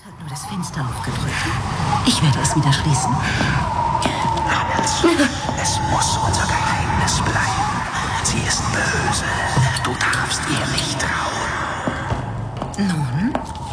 hat nur das Fenster aufgedrückt. Ich werde es wieder schließen. Miles, es muss unser Geheimnis bleiben. Sie ist böse. Du darfst ihr nicht trauen. Nun?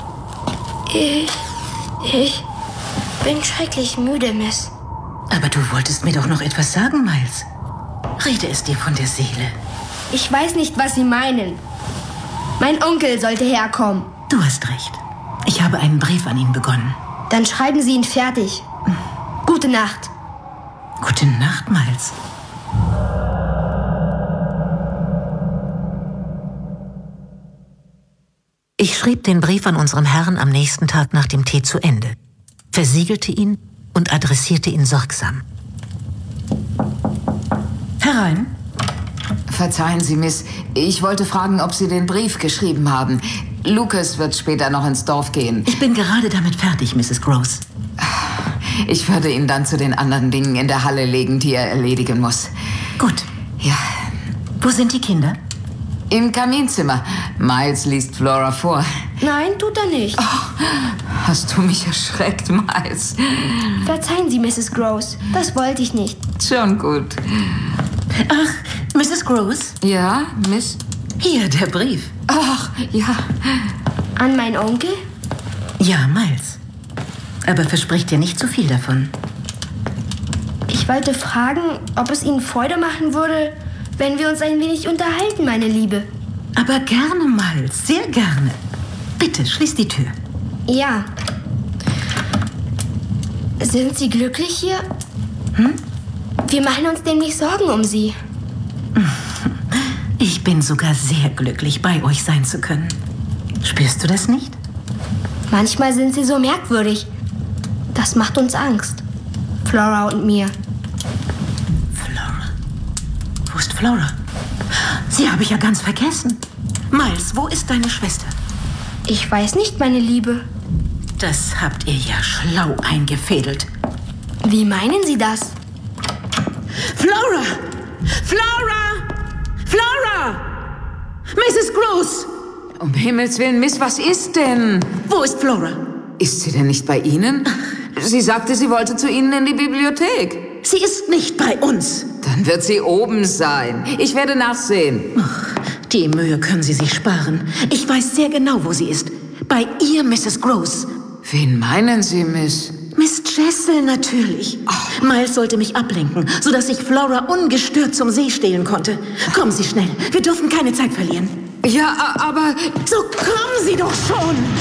Ich bin schrecklich müde, Miss. Aber du wolltest mir doch noch etwas sagen, Miles. Rede es dir von der Seele. Ich weiß nicht, was Sie meinen. Mein Onkel sollte herkommen. Du hast recht. Ich habe einen Brief an ihn begonnen. Dann schreiben Sie ihn fertig. Gute Nacht. Gute Nacht, Miles. Ich schrieb den Brief an unseren Herrn am nächsten Tag nach dem Tee zu Ende, versiegelte ihn und adressierte ihn sorgsam. Herein. Verzeihen Sie, Miss. Ich wollte fragen, ob Sie den Brief geschrieben haben. Lucas wird später noch ins Dorf gehen. Ich bin gerade damit fertig, Mrs. Gross. Ich würde ihn dann zu den anderen Dingen in der Halle legen, die er erledigen muss. Gut. Ja. Wo sind die Kinder? Im Kaminzimmer. Miles liest Flora vor. Nein, tut er nicht. Oh, hast du mich erschreckt, Miles? Verzeihen Sie, Mrs. Gross. Das wollte ich nicht. Schon gut. Ach, Mrs. Gross? Ja, Miss? Hier, der Brief. Ach, ja. An meinen Onkel? Ja, Miles. Aber versprich dir nicht zu viel davon. Ich wollte fragen, ob es Ihnen Freude machen würde, wenn wir uns ein wenig unterhalten, meine Liebe. Aber gerne, Miles. Sehr gerne. Bitte, schließ die Tür. Ja. Sind Sie glücklich hier? Wir machen uns nämlich Sorgen um Sie. Ich bin sogar sehr glücklich, bei euch sein zu können. Spürst du das nicht? Manchmal sind Sie so merkwürdig. Das macht uns Angst. Flora und mir. Flora? Wo ist Flora? Sie habe ich ja ganz vergessen. Miles, wo ist deine Schwester? Ich weiß nicht, meine Liebe. Das habt ihr ja schlau eingefädelt. Wie meinen Sie das? Flora! Flora! Flora! Mrs. Gross! Um Himmels Willen, Miss, was ist denn? Wo ist Flora? Ist sie denn nicht bei Ihnen? Sie sagte, sie wollte zu Ihnen in die Bibliothek. Sie ist nicht bei uns. Dann wird sie oben sein. Ich werde nachsehen. Ach, die Mühe können Sie sich sparen. Ich weiß sehr genau, wo sie ist. Bei ihr, Mrs. Gross. Wen meinen Sie, Miss? Miss Jessel natürlich. Miles sollte mich ablenken, sodass ich Flora ungestört zum See stehlen konnte. Kommen Sie schnell. Wir dürfen keine Zeit verlieren. Ja, aber... So kommen Sie doch schon!